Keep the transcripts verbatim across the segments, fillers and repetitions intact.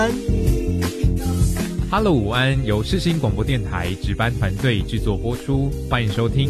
Hello， 午安，由世新广播电台值班团队制作播出，欢迎收听。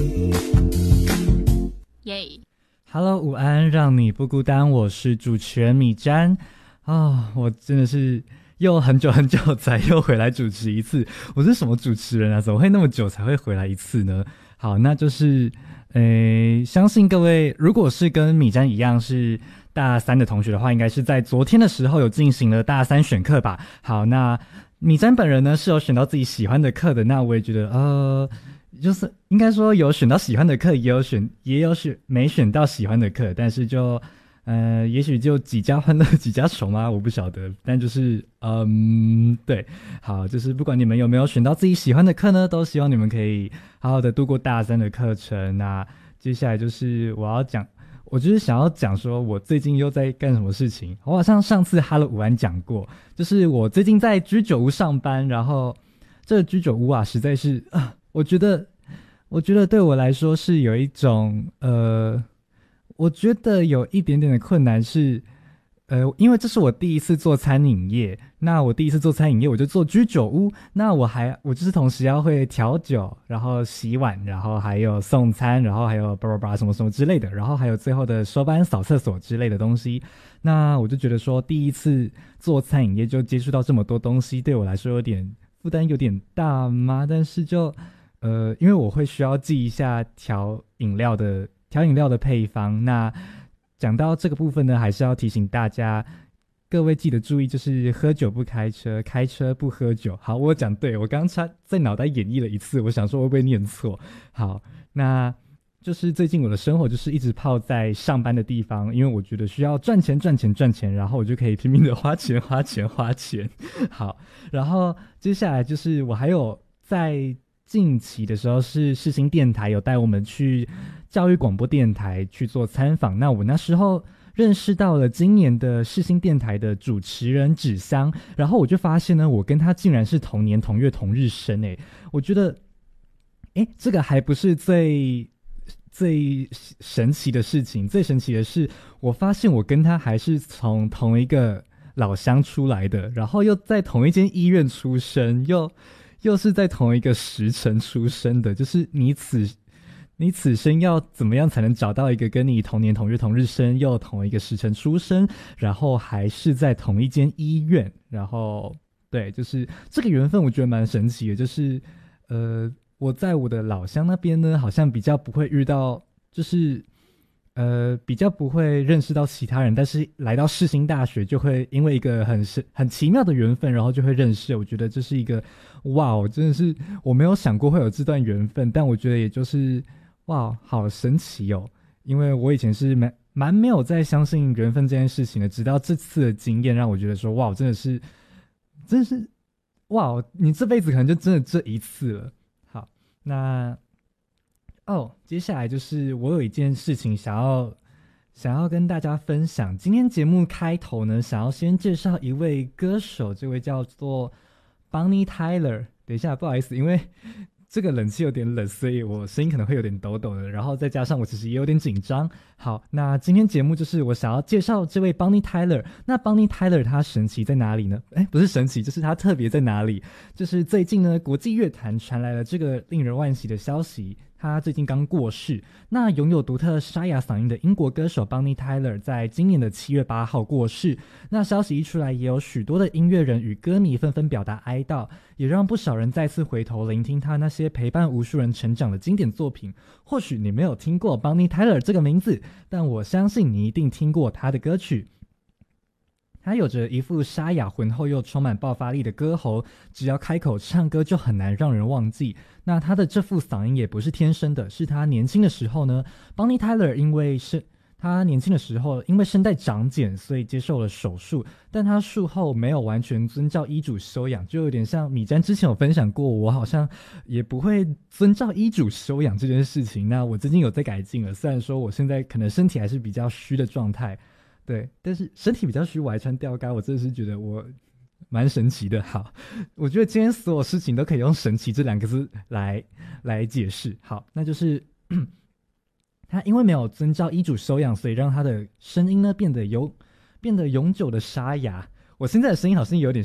耶、 yeah. Hello， 午安，让你不孤单，我是主持人米詹啊、哦，我真的是又很久很久才又回来主持一次，我是什么主持人啊？怎么会那么久才会回来一次呢？好，那就是诶，相信各位如果是跟米詹一样是大三的同学的话，应该是在昨天的时候有进行了大三选课吧。好，那米詹本人呢是有选到自己喜欢的课的，那我也觉得呃就是应该说有选到喜欢的课，也有选也有选没选到喜欢的课，但是就呃也许就几家欢乐几家愁吗？我不晓得，但就是嗯对，好，就是不管你们有没有选到自己喜欢的课呢，都希望你们可以好好的度过大三的课程。那接下来就是我要讲，我就是想要讲说我最近又在干什么事情。我好像上次哈喽午安讲过，就是我最近在居酒屋上班，然后这个居酒屋啊实在是啊我觉得我觉得对我来说是有一种呃我觉得有一点点的困难是呃因为这是我第一次做餐饮业，那我第一次做餐饮业我就做居酒屋，那我还我就是同时要会调酒，然后洗碗，然后还有送餐，然后还有叭叭叭什么什么之类的，然后还有最后的收班扫厕所之类的东西。那我就觉得说第一次做餐饮业就接触到这么多东西，对我来说有点负担有点大吗？但是就呃，因为我会需要记一下调饮料的调饮料的配方。那讲到这个部分呢，还是要提醒大家，各位记得注意，就是喝酒不开车，开车不喝酒。好，我讲对，我刚刚在脑袋演绎了一次，我想说会不会念错。好，那就是最近我的生活就是一直泡在上班的地方，因为我觉得需要赚钱赚钱赚钱，然后我就可以拼命的花钱花钱花钱。好，然后接下来就是我还有在近期的时候是世新电台有带我们去教育广播电台去做参访，那我那时候认识到了今年的世新电台的主持人芷香，然后我就发现呢，我跟他竟然是同年同月同日生。诶，我觉得诶这个还不是最最神奇的事情，最神奇的是我发现我跟他还是从同一个老乡出来的，然后又在同一间医院出生，又又是在同一个时辰出生的，就是你此你此生要怎么样才能找到一个跟你同年同月同日生又同一个时辰出生，然后还是在同一间医院，然后对，就是这个缘分我觉得蛮神奇的。就是呃我在我的老乡那边呢好像比较不会遇到，就是呃，比较不会认识到其他人，但是来到世新大学就会因为一个很很奇妙的缘分，然后就会认识。我觉得这是一个哇，真的是我没有想过会有这段缘分，但我觉得也就是哇，好神奇哦！因为我以前是蛮蛮没有在相信缘分这件事情的，直到这次的经验让我觉得说哇，真的是真的是哇，你这辈子可能就真的这一次了。好，那哦，接下来就是我有一件事情想要想要跟大家分享。今天节目开头呢，想要先介绍一位歌手，这位叫做 Bonnie Tyler。等一下，不好意思，因为这个冷气有点冷，所以我声音可能会有点抖抖的，然后再加上我其实也有点紧张。好，那今天节目就是我想要介绍这位 Bonnie Tyler。那 Bonnie Tyler 他神奇在哪里呢？诶，不是神奇，就是他特别在哪里？就是最近呢，国际乐坛传来了这个令人惋惜的消息，他最近刚过世。那拥有独特沙哑嗓音的英国歌手 Bonnie Tyler 在今年的七月八号过世。那消息一出来，也有许多的音乐人与歌迷纷纷表达哀悼，也让不少人再次回头聆听他那些陪伴无数人成长的经典作品。或许你没有听过 Bonnie Tyler 这个名字，但我相信你一定听过他的歌曲。他有着一副沙哑浑厚又充满爆发力的歌喉，只要开口唱歌就很难让人忘记。那他的这副嗓音也不是天生的，是他年轻的时候呢 Bonnie Tyler 因为是他年轻的时候因为声带长茧，所以接受了手术，但他术后没有完全遵照医嘱休养，就有点像米詹之前有分享过，我好像也不会遵照医嘱休养这件事情。那我最近有在改进了，虽然说我现在可能身体还是比较虚的状态，对，但是身体比较虚我还穿吊嘎，我真的是觉得我蛮神奇的。好，我觉得今天所有事情都可以用神奇这两个字来来解释。好，那就是他因为没有遵照医嘱休养，所以让他的声音呢变得有变得永久的沙哑。我现在的声音好像有点